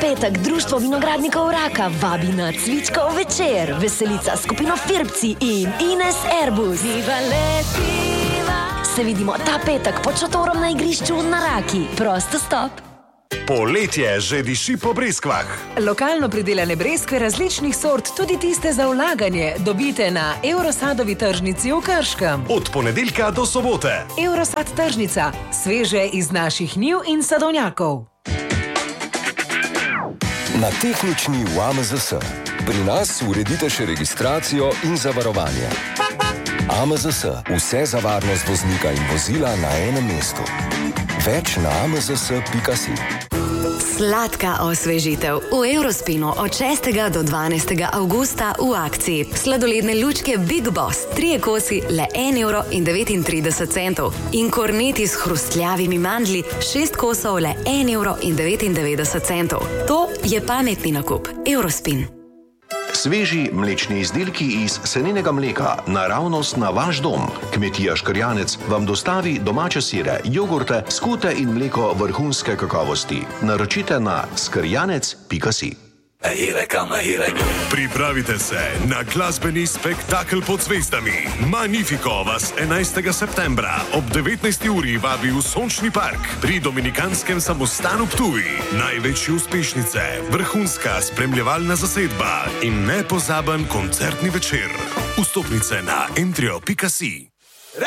petek Društvo vinogradnikov Raka vabi na cvičkov večer. Veselica skupino Firbci in Ines Airbus. Se vidimo ta petek pod šotorom na igrišču na Raki. Prosto stop. Poletje že diši po breskvah. Lokalno pridelane breskve različnih sort, tudi tiste za vlaganje, dobite na Eurosadovi tržnici v Krškem. Od ponedeljka do sobote. Eurosad tržnica, sveže iz naših njiv in sadovnjakov. Na tehnični v AMZS. Pri nas uredite še registracijo in zavarovanje. AMZS. Vse za varnost voznika in vozila na enem mestu. Več na amzs.si. Sladka osvežitev v Eurospinu od 6. do 12. avgusta v akciji. Sladoledne lučke Big Boss, 3 kosi le 1,39 € in korneti s hrustljavimi mandlji, 6 kosov le 1,99 €. To je pametni nakup. Eurospin. Sveži mlečni izdelki iz seninega mleka, naravnost na vaš dom. Kmetija Škrjanec vam dostavi domače sire, jogurte, skute in mleko vrhunske kakovosti. Naročite na skrjanec.si. Pripravite se na glasbeni spektakel pod zvezdami. Magnifico vas 11. septembra ob 19. uri vabi v Sončni park pri Dominikanskem samostanu Ptuj. Največje uspešnice, vrhunska spremljevalna zasedba in nepozaben koncertni večer. Vstopnice na entrio.si.